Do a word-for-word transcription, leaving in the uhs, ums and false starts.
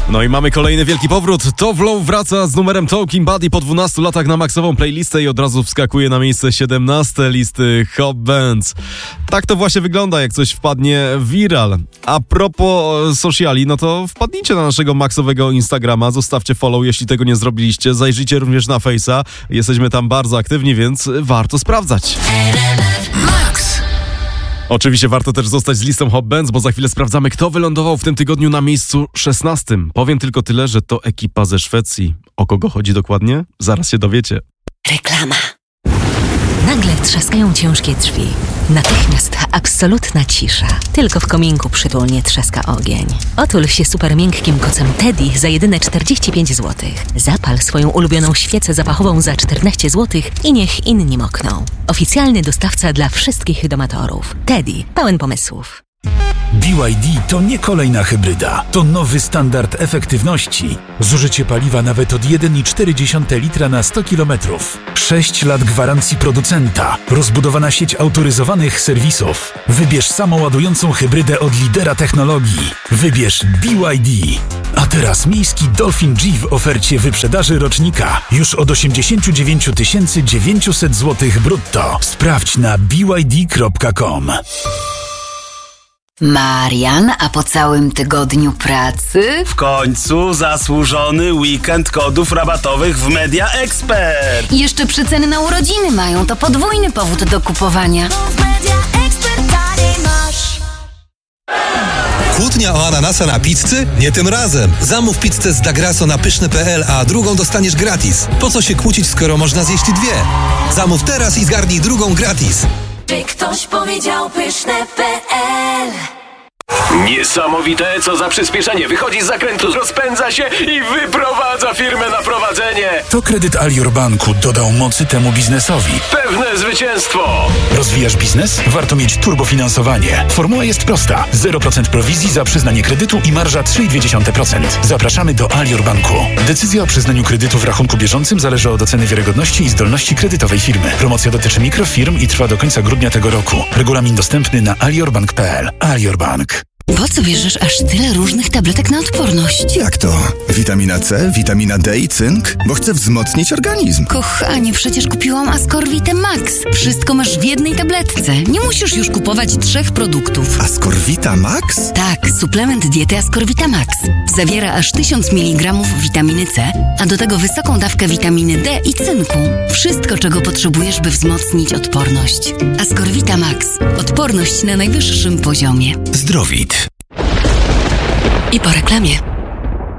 No i mamy kolejny wielki powrót. Tove wraca z numerem Talking Buddy po dwunastu latach na maksową playlistę i od razu wskakuje na miejsce siedemnaste listy Hot Bands. Tak to właśnie wygląda, jak coś wpadnie viral. A propos sociali, no to wpadnijcie na naszego maksowego Instagrama, zostawcie follow, jeśli tego nie zrobiliście. Zajrzyjcie również na Face'a. Jesteśmy tam bardzo aktywni, więc warto sprawdzać. Max. Oczywiście warto też zostać z listą Hot Bands, bo za chwilę sprawdzamy, kto wylądował w tym tygodniu na miejscu szesnastym. Powiem tylko tyle, że to ekipa ze Szwecji. O kogo chodzi dokładnie? Zaraz się dowiecie. Reklama. Nagle trzaskają ciężkie drzwi. Natychmiast absolutna cisza. Tylko w kominku przytulnie trzaska ogień. Otul się super miękkim kocem Teddy za jedyne czterdzieści pięć złotych. Zapal swoją ulubioną świecę zapachową za czternaście złotych i niech inni mokną. Oficjalny dostawca dla wszystkich domatorów. Teddy, pełen pomysłów. B Y D to nie kolejna hybryda. To nowy standard efektywności. Zużycie paliwa nawet od jeden i cztery dziesiąte litra na sto kilometrów. sześć lat gwarancji producenta. Rozbudowana sieć autoryzowanych serwisów. Wybierz samoładującą hybrydę od lidera technologii. Wybierz B Y D. A teraz miejski Dolphin G w ofercie wyprzedaży rocznika. Już od osiemdziesiąt dziewięć tysięcy dziewięćset złotych brutto. Sprawdź na b y d kropka com. Marian, a po całym tygodniu pracy? W końcu zasłużony weekend kodów rabatowych w Media Expert. Jeszcze przeceny na urodziny mają, to podwójny powód do kupowania. Kłótnia o ananasa na pizzy? Nie tym razem. Zamów pizzę z Dagrasso na pyszne kropka p l, a drugą dostaniesz gratis. Po co się kłócić, skoro można zjeść dwie? Zamów teraz i zgarnij drugą gratis. By ktoś powiedział pyszne kropka p l. Niesamowite, co za przyspieszenie. Wychodzi z zakrętu, rozpędza się i wyprowadza firmę na prowadzenie. To kredyt Alior Banku dodał mocy temu biznesowi. Pewne zwycięstwo. Rozwijasz biznes? Warto mieć turbofinansowanie. Formuła jest prosta. zero procent prowizji za przyznanie kredytu i marża trzy przecinek dwa procent. Zapraszamy do Alior Banku. Decyzja o przyznaniu kredytu w rachunku bieżącym zależy od oceny wiarygodności i zdolności kredytowej firmy. Promocja dotyczy mikrofirm i trwa do końca grudnia tego roku. Regulamin dostępny na aliorbank kropka p l. Alior Bank. Po co bierzesz aż tyle różnych tabletek na odporność? Jak to? Witamina C, witamina D i cynk? Bo chcę wzmocnić organizm. Kochanie, przecież kupiłam Ascorvitę Max. Wszystko masz w jednej tabletce. Nie musisz już kupować trzech produktów. Ascorvita Max? Tak, suplement diety Ascorvita Max. Zawiera aż tysiąc miligramów witaminy C, a do tego wysoką dawkę witaminy D i cynku. Wszystko, czego potrzebujesz, by wzmocnić odporność. Ascorvita Max. Odporność na najwyższym poziomie. Zdrowit. I po reklamie.